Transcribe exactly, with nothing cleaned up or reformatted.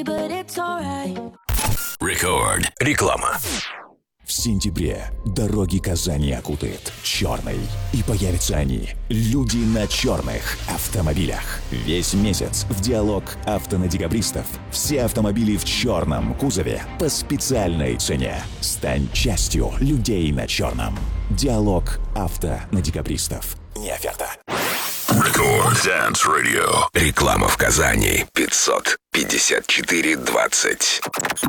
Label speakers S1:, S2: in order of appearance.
S1: Рекорд. Реклама.
S2: В сентябре дороги Казани окутает черный. И появятся они, люди на черных автомобилях. Весь месяц в диалог авто на декабристов. Все автомобили в черном кузове по специальной цене. Стань частью людей на черном. Диалог авто на декабристов. Не оферта.
S1: Рекорд Dance Radio. Реклама в Казани. пятьсот пятьдесят четыре двадцать.